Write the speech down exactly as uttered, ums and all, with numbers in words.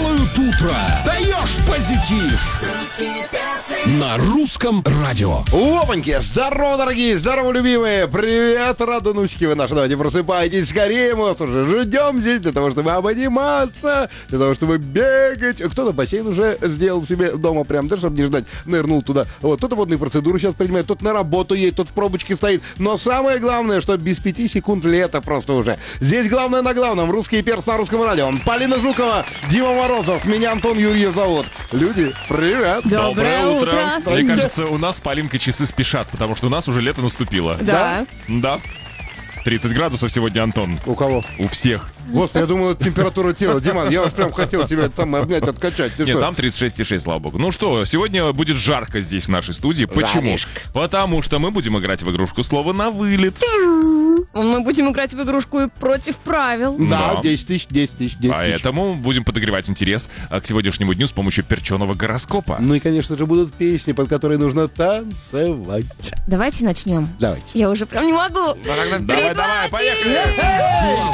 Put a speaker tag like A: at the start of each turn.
A: делают утро. Даешь позитив. На русском радио.
B: Опаньки! Здорово, дорогие! Здорово, любимые! Привет, радонусики вы наши! Давайте просыпайтесь скорее, мы вас уже ждем здесь для того, чтобы обниматься, для того, чтобы бегать. Кто-то бассейн уже сделал себе дома прям, да, чтобы не ждать, нырнул туда. Вот, кто-то водные процедуры сейчас принимает, тот на работу едет, тот в пробочке стоит. Но самое главное, что без пяти секунд лето просто уже. Здесь главное на главном. Русский перц на русском радио. Полина Жукова, Дима Морозов, меня Антон Юрьев зовут. Люди, привет!
C: Доброе утро.
D: Мне кажется, у нас с Полинкой часы спешат, потому что у нас уже лето наступило.
C: Да.
D: Да. тридцать градусов сегодня, Антон.
B: У кого?
D: У всех.
B: Господи, я думал, это температура тела. Диман, я уж прям хотел тебя это самое обнять, откачать. Ты
D: Нет,
B: что?
D: там тридцать шесть и шесть, слава богу. Ну что, сегодня будет жарко здесь, в нашей студии. Почему?
B: Жаришка.
D: Потому что мы будем играть в игрушку «Слово на вылет».
C: Мы будем играть в игрушку против правил.
B: Да,
D: Да.
B: десять тысяч, десять тысяч, десять тысяч.
D: Поэтому будем подогревать интерес а, к сегодняшнему дню с помощью перченого гороскопа.
B: Ну и, конечно же, будут песни, под которые нужно танцевать.
C: Давайте начнем.
B: Давайте.
C: Я уже прям не могу.
D: Давай, давай, поехали!